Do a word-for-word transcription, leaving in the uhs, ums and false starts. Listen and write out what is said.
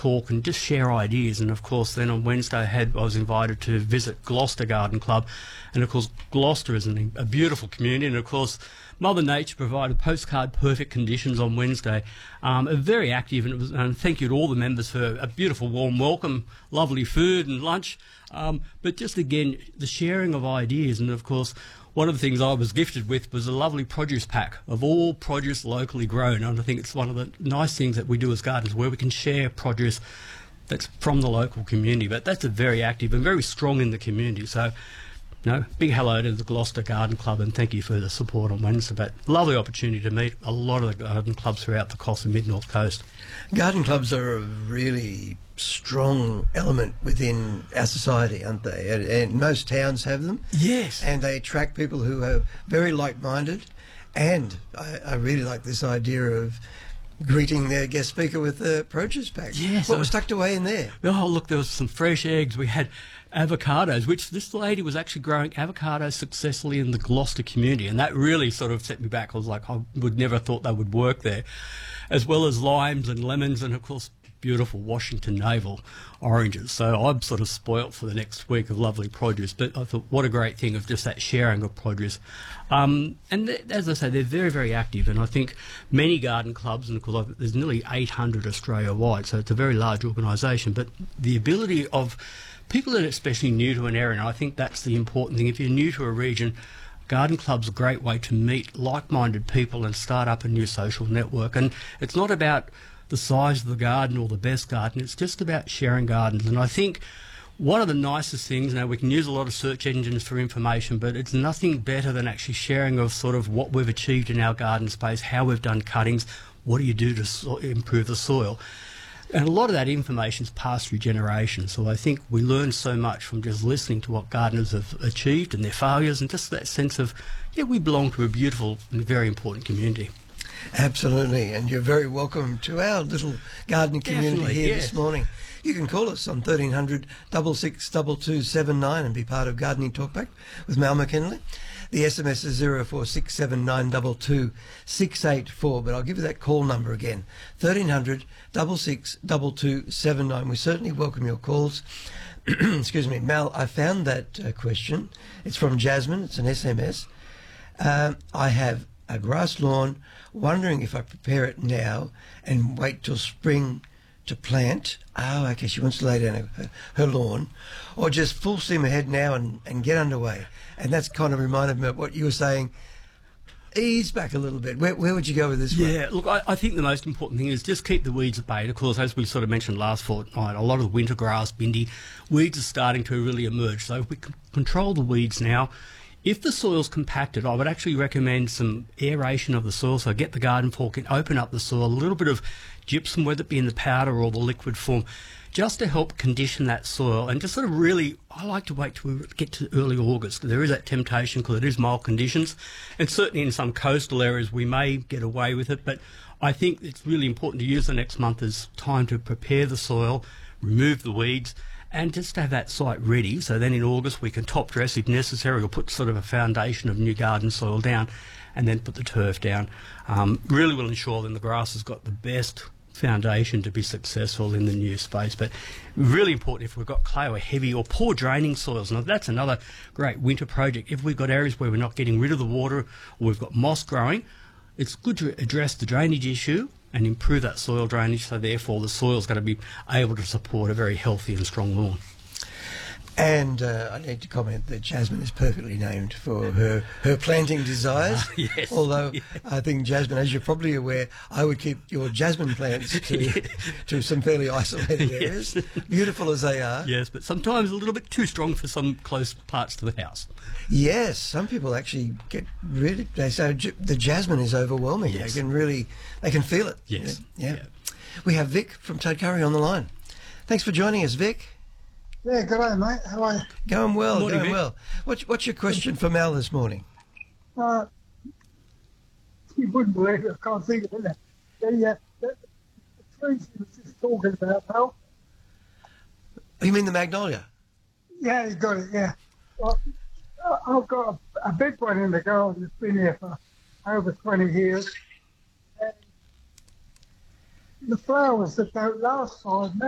talk and just share ideas. And of course, then on Wednesday, I, had, I was invited to visit Gloucester Garden Club, and of course, Gloucester is an, a beautiful community, and of course, Mother Nature provided postcard perfect conditions on Wednesday. Um, very active, and, it was, and thank you to all the members for a beautiful warm welcome, lovely food and lunch. Um, but just again, the sharing of ideas, and of course, one of the things I was gifted with was a lovely produce pack of all produce locally grown. And I think it's one of the nice things that we do as gardeners, where we can share produce that's from the local community. But that's a very active and very strong in the community. So, no, big hello to the Gloucester Garden Club, and thank you for the support on Wednesday. But lovely opportunity to meet a lot of the garden clubs throughout the Costa Mid-North Coast. Garden clubs are a really strong element within our society, aren't they? And, and most towns have them. Yes. And they attract people who are very like-minded. And I, I really like this idea of greeting their guest speaker with a produce pack. Yes. What was tucked away in there? Oh, look, there was some fresh eggs. We had avocados, which this lady was actually growing avocados successfully in the Gloucester community, and that really sort of set me back. I was like, I would never thought they would work there. As well as limes and lemons, and of course beautiful Washington Navel oranges. So I'm sort of spoilt for the next week of lovely produce. But I thought, what a great thing of just that sharing of produce. Um, and th- as I say, they're very, very active. And I think many garden clubs, and of course I've, there's nearly eight hundred Australia-wide, so it's a very large organisation. But the ability of people that are especially new to an area, and I think that's the important thing. If you're new to a region, garden club's a great way to meet like-minded people and start up a new social network. And it's not about the size of the garden or the best garden, it's just about sharing gardens. And I think one of the nicest things, now we can use a lot of search engines for information, but it's nothing better than actually sharing of sort of what we've achieved in our garden space, how we've done cuttings, what do you do to so- improve the soil. And a lot of that information is passed through generations. So I think we learn so much from just listening to what gardeners have achieved and their failures, and just that sense of, yeah, we belong to a beautiful and very important community. Absolutely, and you're very welcome to our little gardening community Definitely, here yes. this morning. You can call us on thirteen hundred, six six two two seven nine and be part of Gardening Talkback with Mal McKinley. The S M S is zero four six seven nine two two six eight four, but I'll give you that call number again, thirteen hundred, six six two two seven nine. We certainly welcome your calls. Excuse me, Mal, I found that uh, question. It's from Jasmine. It's an S M S. Um, I have a grass lawn, wondering if I prepare it now and wait till spring to plant. Oh, okay, she wants to lay down her, her lawn, or just full steam ahead now and, and get underway. And that's kind of reminded me of what you were saying. Ease back a little bit. Where, where would you go with this one? Yeah, look, I, I think the most important thing is just keep the weeds at bay. Of course, as we sort of mentioned last fortnight, a lot of winter grass, bindi, weeds are starting to really emerge. So if we can control the weeds now, if the soil's compacted, I would actually recommend some aeration of the soil. So get the garden fork and open up the soil, a little bit of gypsum, whether it be in the powder or the liquid form, just to help condition that soil. And just sort of really, I like to wait till we get to early August. There is that temptation because it is mild conditions. And certainly in some coastal areas we may get away with it. But I think it's really important to use the next month as time to prepare the soil, remove the weeds, and just to have that site ready. So then in August we can top dress if necessary, or put sort of a foundation of new garden soil down, and then put the turf down. Um, really will ensure then the grass has got the best foundation to be successful in the new space. But really important if we've got clay or heavy or poor draining soils. Now that's another great winter project. If we've got areas where we're not getting rid of the water, or we've got moss growing, it's good to address the drainage issue and improve that soil drainage, so therefore the soil's going to be able to support a very healthy and strong lawn. And uh, I need to comment that Jasmine is perfectly named for her, her planting desires. Uh, yes. Although Yeah. I think Jasmine, as you're probably aware, I would keep your jasmine plants to, to some fairly isolated areas, Yes. beautiful as they are. Yes, but sometimes a little bit too strong for some close parts to the house. Yes, some people actually get really, they say j- the jasmine is overwhelming. Yes. They can really, they can feel it. Yes. Yeah. Yeah. We have Vic from Tudcurry on the line. Thanks for joining us, Vic. Yeah, good day, mate. How are you? Going well, Morning, going Vic. well. What's, what's your question for Mal this morning? Uh, you wouldn't believe it. I can't think of it. The, uh, the, the trees you was just talking about, pal. You mean the magnolia? Yeah, you got it, yeah. Well, I- I've got a, a big one in the garden that's been here for over twenty years. And the flowers that don't last five minutes.